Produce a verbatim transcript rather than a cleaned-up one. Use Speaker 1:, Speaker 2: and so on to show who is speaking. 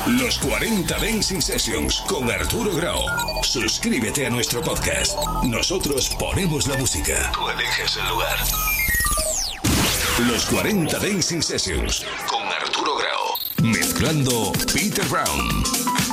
Speaker 1: Los cuarenta Dancing Sessions con Arturo Grau. Suscríbete a nuestro podcast. Nosotros ponemos la música. Tú eliges el lugar. Los cuarenta Dancing Sessions con Arturo Grau. Mezclando Peter Brown.